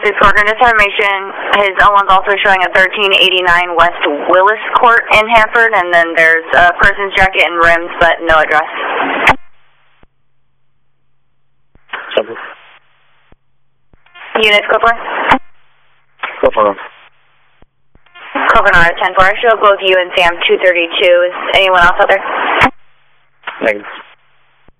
206 Corcoran, just information, his one's also showing a 1389 West Willis Court in Hanford, and then there's a person's jacket and rims, but no address. Simple. Units, go for it. Go for it. Coconut 10-4, I show both you and Sam 232. Is anyone else out there? Thanks.